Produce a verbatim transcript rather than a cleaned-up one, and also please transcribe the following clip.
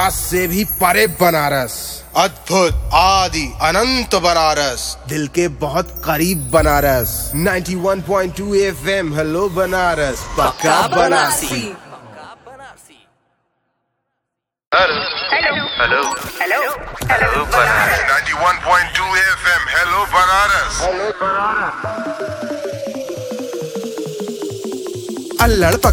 पचास से भी परे बनारस, अद्भुत आदि अनंत बनारस, दिल के बहुत करीब बनारस। इक्यानवे पॉइंट दो एफएम हेलो बनारस, पक्का Banarasi. Hello hello hello hello Banaras. इक्यानवे पॉइंट दो एफएम हेलो बनारस। अल्लड़